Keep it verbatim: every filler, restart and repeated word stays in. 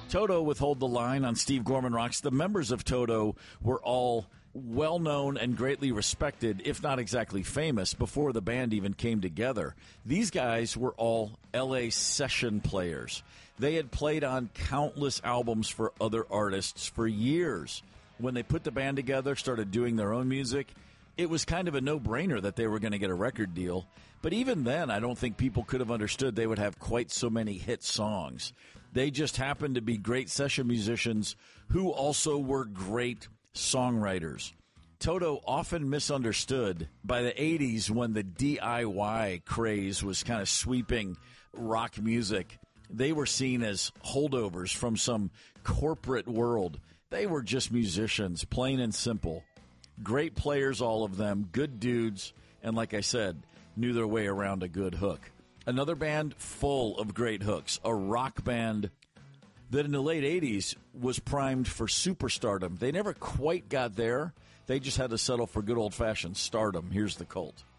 Toto with Hold the Line on Steve Gorman Rocks. The members of Toto were all well-known and greatly respected, if not exactly famous, before the band even came together. These guys were all L A session players. They had played on countless albums for other artists for years. When they put the band together, started doing their own music, it was kind of a no-brainer that they were going to get a record deal. But even then, I don't think people could have understood they would have quite so many hit songs. They just happened to be great session musicians who also were great songwriters. Toto, often misunderstood by the eighties when the D I Y craze was kind of sweeping rock music. They were seen as holdovers from some corporate world. They were just musicians, plain and simple. Great players, all of them, good dudes, and like I said, knew their way around a good hook. Another band full of great hooks, a rock band that in the late eighties was primed for superstardom. They never quite got there. They just had to settle for good old-fashioned stardom. Here's The Cult.